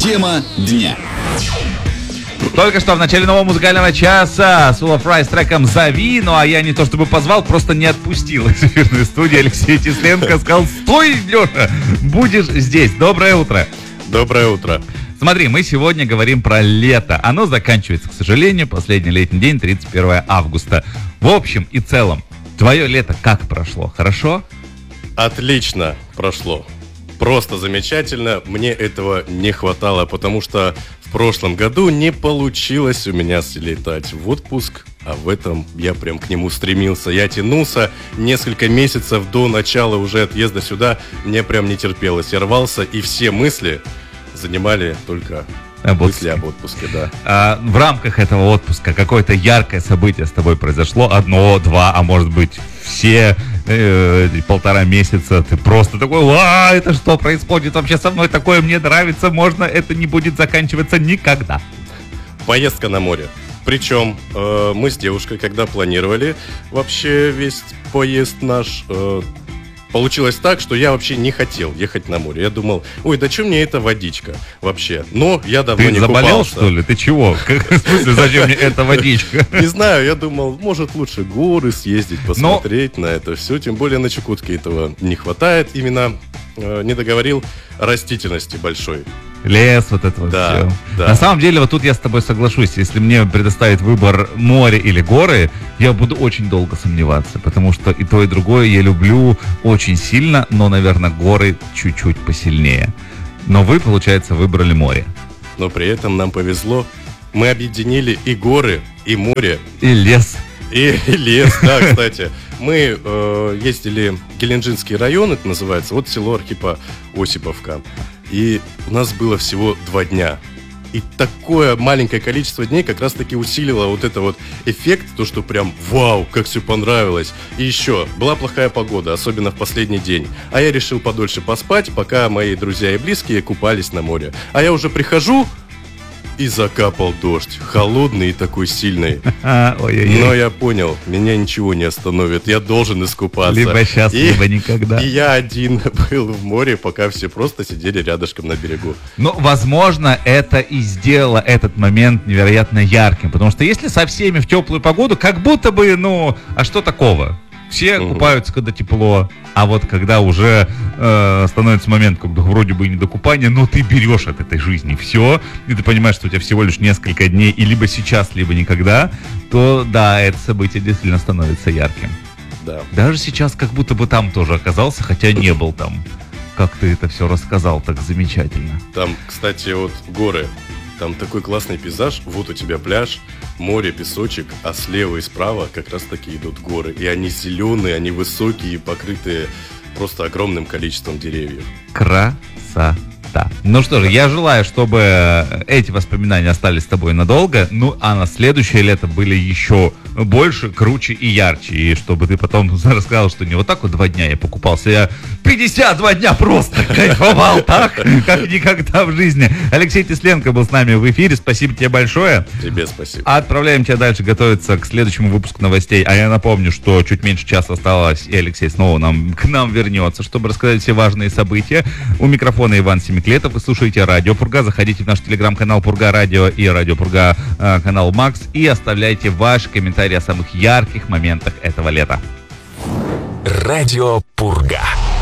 Тема дня. Только что в начале нового музыкального часа Soul of Fry с треком «Зови», ну а я не то чтобы позвал, просто не отпустил из эфирной студии. Алексей Тесленко сказал: «Стой, Леша, будешь здесь». Доброе утро. Доброе утро. Смотри, мы сегодня говорим про лето. Оно заканчивается, к сожалению, последний летний день, 31 августа. В общем и целом, твое лето как прошло? Хорошо? Отлично прошло. Просто замечательно. Мне этого не хватало, потому что в прошлом году не получилось у меня слетать в отпуск, а в этом я прям к нему стремился. Я тянулся несколько месяцев до начала уже отъезда сюда. Мне прям не терпелось. Я рвался, и все мысли занимали только мысли об отпуске, да. В рамках этого отпуска какое-то яркое событие с тобой произошло? Одно, два, а может быть все 1,5 месяца ты просто такой: это что происходит вообще со мной? Такое мне нравится, можно, это не будет заканчиваться никогда. Поездка на море. Причем мы с девушкой, когда планировали вообще весь поезд наш, получилось так, что я вообще не хотел ехать на море. Я думал: ой, да что мне эта водичка вообще? Но я давно не купался. Ты заболел, что ли? Ты чего? В смысле, зачем мне эта водичка? Не знаю, я думал, может лучше горы съездить, посмотреть на это все. Тем более на Чукотке этого не хватает. Именно не договорил растительности большой. Лес, вот это вот все. Да. На самом деле, вот тут я с тобой соглашусь. Если мне предоставить выбор море или горы, я буду очень долго сомневаться, потому что и то, и другое я люблю очень сильно, но, наверное, горы чуть-чуть посильнее. Но вы, получается, выбрали море. Но при этом нам повезло. Мы объединили и горы, и море. И лес. И лес, да, кстати. Мы ездили в Геленджинский район, это называется, вот село Архипа Осиповка. И у нас было всего 2 дня. И такое маленькое количество дней как раз-таки усилило вот это вот эффект, то, что прям вау, как все понравилось. И еще, была плохая погода, особенно в последний день. А я решил подольше поспать, пока мои друзья и близкие купались на море. А я уже прихожу, и закапал дождь. Холодный и такой сильный. Но я понял, меня ничего не остановит. Я должен искупаться. Либо сейчас, либо никогда. И я один был в море, пока все просто сидели рядышком на берегу. Ну, возможно, это и сделало этот момент невероятно ярким. Потому что если со всеми в теплую погоду, как будто бы, а что такого? Все купаются, когда тепло, а вот когда уже становится момент, когда вроде бы и не до купания, но ты берешь от этой жизни все, и ты понимаешь, что у тебя всего лишь несколько дней, и либо сейчас, либо никогда, то да, это событие действительно становится ярким. Да. Даже сейчас как будто бы там тоже оказался, хотя не был там. Как ты это все рассказал так замечательно. Там, кстати, вот горы. Там такой классный пейзаж, вот у тебя пляж, море, песочек, а слева и справа как раз таки идут горы. И они зеленые, они высокие, покрытые просто огромным количеством деревьев. Красота. Ну что же, я желаю, чтобы эти воспоминания остались с тобой надолго, а на следующее лето были еще больше, круче и ярче, и чтобы ты потом рассказал, что не вот так вот 2 дня я покупался, я 52 дня просто кайфовал так, как никогда в жизни. Алексей Тесленко был с нами в эфире, спасибо тебе большое. Тебе спасибо. Отправляем тебя дальше готовиться к следующему выпуску новостей, а я напомню, что чуть меньше часа осталось, и Алексей снова к нам вернется, чтобы рассказать все важные события. У микрофона Иван Семиклетов, вы слушаете Радио Пурга, заходите в наш телеграм-канал Пурга Радио и Радио Пурга канал Макс и оставляйте ваши комментарии о самых ярких моментах этого лета. Радио Пурга.